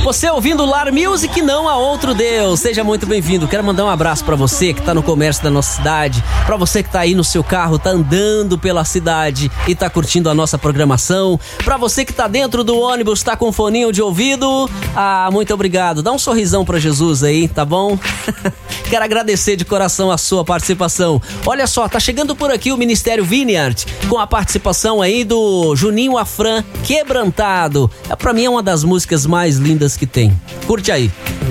Você ouvindo Lar Music, não há outro Deus. Seja muito bem-vindo. Quero mandar um abraço pra você que tá no comércio da nossa cidade, pra você que tá aí no seu carro, tá andando pela cidade e tá curtindo a nossa programação, pra você que tá dentro do ônibus, tá com foninho de ouvido. Muito obrigado. Dá um sorrisão pra Jesus aí, tá bom? Quero agradecer de coração a sua participação. Olha só, tá chegando por aqui o Ministério Vineyard com a participação aí do Juninho Afran, Quebrantado. Pra mim é uma das músicas mais lindas que tem. Curte aí.